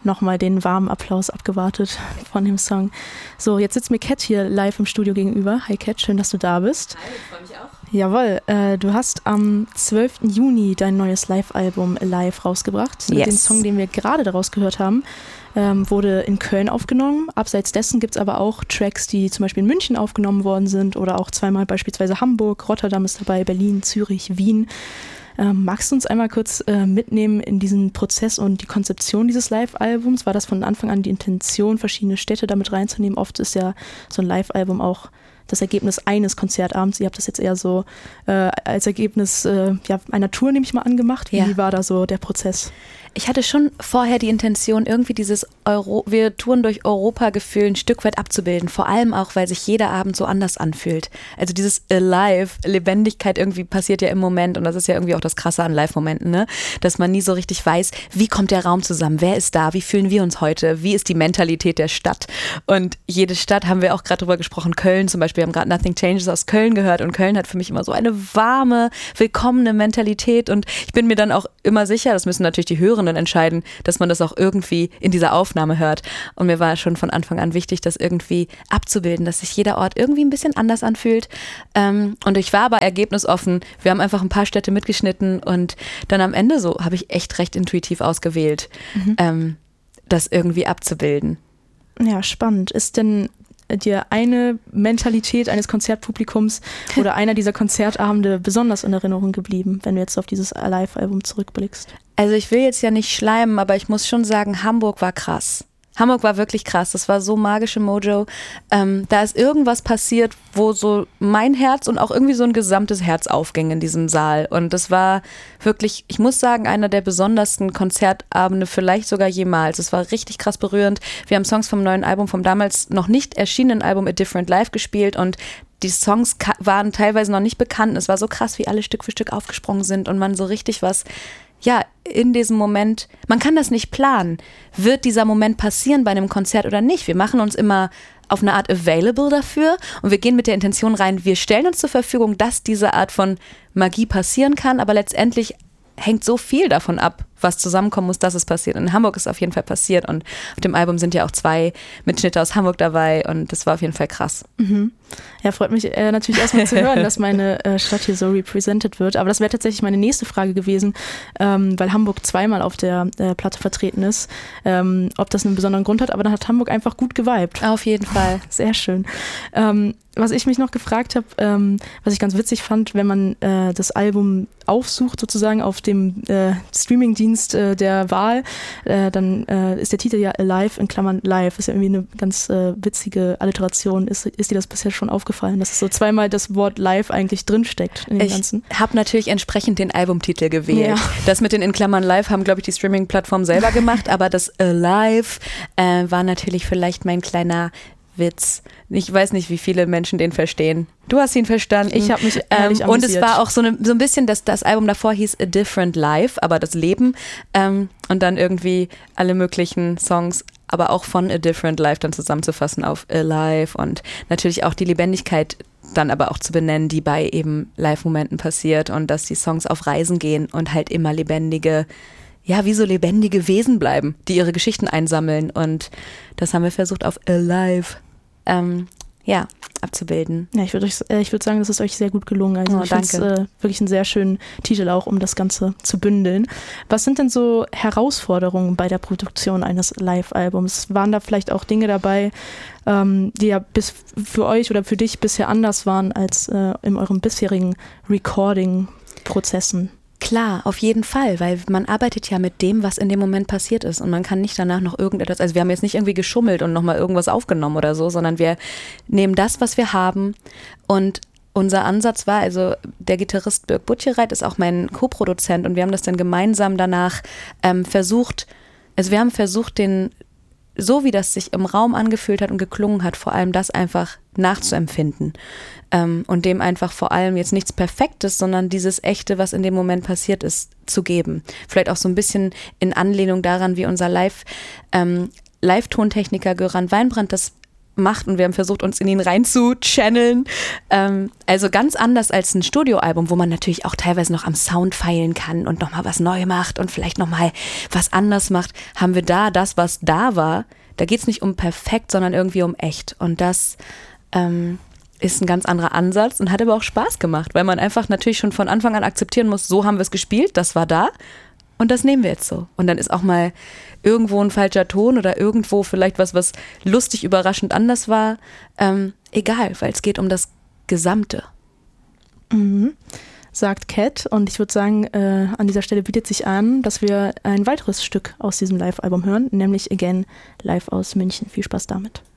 nochmal den warmen Applaus abgewartet von dem Song. So, jetzt sitzt mir Kat hier live im Studio gegenüber. Hi Kat, schön, dass du da bist. Hi, ich freue mich auch. Jawohl, du hast am 12. Juni dein neues Live-Album Alive rausgebracht. Yes. Den Song, den wir gerade daraus gehört haben, wurde in Köln aufgenommen. Abseits dessen gibt es aber auch Tracks, die zum Beispiel in München aufgenommen worden sind oder auch zweimal beispielsweise Hamburg, Rotterdam ist dabei, Berlin, Zürich, Wien. Magst du uns einmal kurz mitnehmen in diesen Prozess und die Konzeption dieses Live-Albums? War das von Anfang an die Intention, verschiedene Städte damit reinzunehmen? Oft ist ja so ein Live-Album auch das Ergebnis eines Konzertabends. Ihr habt das jetzt eher so als Ergebnis einer Tour, nehme ich mal an, gemacht. Wie war da so der Prozess? Ich hatte schon vorher die Intention, irgendwie dieses wir touren durch Europa-Gefühl ein Stück weit abzubilden. Vor allem auch, weil sich jeder Abend so anders anfühlt. Also dieses Alive, Lebendigkeit irgendwie passiert ja im Moment und das ist ja irgendwie auch das Krasse an Live-Momenten, ne? Dass man nie so richtig weiß, wie kommt der Raum zusammen, wer ist da, wie fühlen wir uns heute, wie ist die Mentalität der Stadt. Und jede Stadt, haben wir auch gerade drüber gesprochen, Köln zum Beispiel, wir haben gerade Nothing Changes aus Köln gehört und Köln hat für mich immer so eine warme, willkommene Mentalität und ich bin mir dann auch immer sicher, das müssen natürlich die Hörenden entscheiden, dass man das auch irgendwie in dieser Aufnahme hört. Und mir war schon von Anfang an wichtig, das irgendwie abzubilden, dass sich jeder Ort irgendwie ein bisschen anders anfühlt. Und ich war aber ergebnisoffen. Wir haben einfach ein paar Städte mitgeschnitten und dann am Ende so habe ich echt recht intuitiv ausgewählt, das irgendwie abzubilden. Ja, spannend. Ist denn dir eine Mentalität eines Konzertpublikums oder einer dieser Konzertabende besonders in Erinnerung geblieben, wenn du jetzt auf dieses Alive-Album zurückblickst? Also ich will jetzt ja nicht schleimen, aber ich muss schon sagen, Hamburg war krass. Hamburg war wirklich krass, das war so magische Mojo. Da ist irgendwas passiert, wo so mein Herz und auch irgendwie so ein gesamtes Herz aufging in diesem Saal. Und das war wirklich, ich muss sagen, einer der besondersten Konzertabende vielleicht sogar jemals. Es war richtig krass berührend. Wir haben Songs vom neuen Album, vom damals noch nicht erschienenen Album A Different Life gespielt und die Songs waren teilweise noch nicht bekannt. Es war so krass, wie alle Stück für Stück aufgesprungen sind und man so richtig was, ja, in diesem Moment, man kann das nicht planen. Wird dieser Moment passieren bei einem Konzert oder nicht? Wir machen uns immer auf eine Art available dafür und wir gehen mit der Intention rein, wir stellen uns zur Verfügung, dass diese Art von Magie passieren kann, aber letztendlich hängt so viel davon ab, was zusammenkommen muss, dass es passiert. Und in Hamburg ist auf jeden Fall passiert und auf dem Album sind ja auch 2 Mitschnitte aus Hamburg dabei und das war auf jeden Fall krass. Mhm. Ja, freut mich natürlich erstmal zu hören, dass meine Stadt hier so represented wird. Aber das wäre tatsächlich meine nächste Frage gewesen, weil Hamburg zweimal auf der Platte vertreten ist, ob das einen besonderen Grund hat. Aber dann hat Hamburg einfach gut geweibt. Auf jeden Fall. Sehr schön. Was ich mich noch gefragt habe, was ich ganz witzig fand, wenn man das Album aufsucht, sozusagen auf dem Streamingdienst der Wahl, dann ist der Titel ja Alive in Klammern Live. Ist ja irgendwie eine ganz witzige Alliteration. Ist dir das bisher schon aufgefallen, dass es so zweimal das Wort Live eigentlich drinsteckt in dem Ganzen? Ich habe natürlich entsprechend den Albumtitel gewählt. Ja. Das mit den in Klammern Live haben, glaube ich, die Streaming-Plattformen selber gemacht, aber das Alive war natürlich vielleicht mein kleiner Witz. Ich weiß nicht, wie viele Menschen den verstehen. Du hast ihn verstanden. Ich habe mich ehrlich amüsiert. Und es war auch so ein bisschen, das Album davor hieß A Different Life, aber das Leben. Und dann irgendwie alle möglichen Songs, aber auch von A Different Life dann zusammenzufassen auf Alive und natürlich auch die Lebendigkeit dann aber auch zu benennen, die bei eben Live-Momenten passiert und dass die Songs auf Reisen gehen und halt immer lebendige, ja, wie so lebendige Wesen bleiben, die ihre Geschichten einsammeln und das haben wir versucht auf Alive abzubilden. Ja, ich würd sagen, das ist euch sehr gut gelungen. Also ich finde es wirklich einen sehr schönen Titel auch, um das Ganze zu bündeln. Was sind denn so Herausforderungen bei der Produktion eines Live-Albums? Waren da vielleicht auch Dinge dabei, die ja für euch oder für dich bisher anders waren als in euren bisherigen Recording-Prozessen? Klar, auf jeden Fall, weil man arbeitet ja mit dem, was in dem Moment passiert ist und man kann nicht danach noch irgendetwas, also wir haben jetzt nicht irgendwie geschummelt und nochmal irgendwas aufgenommen oder so, sondern wir nehmen das, was wir haben und unser Ansatz war, also der Gitarrist Birk Butchereit ist auch mein Co-Produzent und wir haben das dann gemeinsam danach versucht, so wie das sich im Raum angefühlt hat und geklungen hat, vor allem das einfach nachzuempfinden und dem einfach vor allem jetzt nichts Perfektes, sondern dieses Echte, was in dem Moment passiert ist, zu geben. Vielleicht auch so ein bisschen in Anlehnung daran, wie unser Live-Tontechniker Göran Weinbrand das macht und wir haben versucht, uns in ihn rein zu channeln. Also ganz anders als ein Studioalbum, wo man natürlich auch teilweise noch am Sound feilen kann und nochmal was neu macht und vielleicht nochmal was anders macht, haben wir da das, was da war. Da geht es nicht um perfekt, sondern irgendwie um echt. Und das ist ein ganz anderer Ansatz und hat aber auch Spaß gemacht, weil man einfach natürlich schon von Anfang an akzeptieren muss, so haben wir es gespielt, das war da und das nehmen wir jetzt so. Und dann ist auch mal irgendwo ein falscher Ton oder irgendwo vielleicht was lustig, überraschend anders war. Egal, weil es geht um das Gesamte. Sagt Cat. Und ich würde sagen, an dieser Stelle bietet sich an, dass wir ein weiteres Stück aus diesem Live-Album hören, nämlich Again live aus München. Viel Spaß damit.